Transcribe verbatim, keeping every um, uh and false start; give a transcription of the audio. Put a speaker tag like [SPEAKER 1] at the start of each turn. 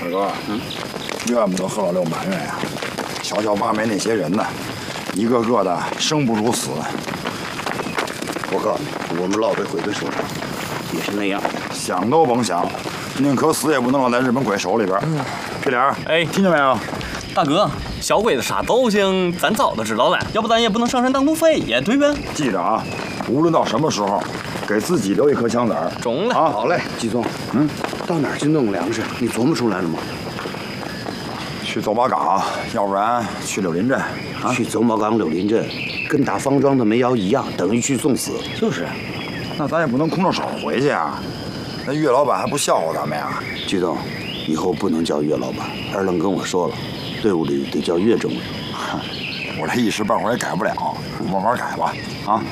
[SPEAKER 1] 二哥，嗯，怨不得贺老六埋怨呀。瞧瞧挖煤那些人呢，一个个的生不如死。
[SPEAKER 2] 我告诉你，我们落在鬼子手上也是那样，
[SPEAKER 1] 想都甭想，宁可死也不能落在日本鬼手里边。嗯，皮脸，哎，听见没有？
[SPEAKER 3] 大哥，小鬼子啥斗性，咱早都知道了，要不咱也不能上山当土匪呀，对吧？
[SPEAKER 1] 记着啊，无论到什么时候，给自己留一颗枪子儿。
[SPEAKER 3] 中了
[SPEAKER 1] 啊！
[SPEAKER 2] 好嘞，季总，嗯，到哪儿去弄粮食？你琢磨出来了吗？
[SPEAKER 1] 去走马岗，要不然去柳林镇。
[SPEAKER 2] 啊，去走马岗、柳林镇，跟打方庄的煤窑一样，等于去送死。
[SPEAKER 3] 就是，
[SPEAKER 1] 那咱也不能空着手回去啊。那岳老板还不笑话咱们呀？
[SPEAKER 2] 季总，以后不能叫岳老板，二愣跟我说了，队伍里得叫岳政委。
[SPEAKER 1] 我这一时半会儿也改不了，慢慢改吧。啊。